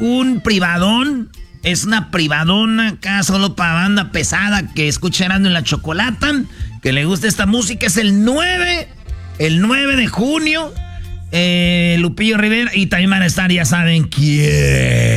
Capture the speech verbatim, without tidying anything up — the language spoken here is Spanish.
un privadón. Es una privadona acá solo para banda pesada que escucha Erasmo y la Chocolata, que le gusta esta música. Es el nueve, el nueve de junio. Eh, Lupillo Rivera y también van a estar, ya saben quién.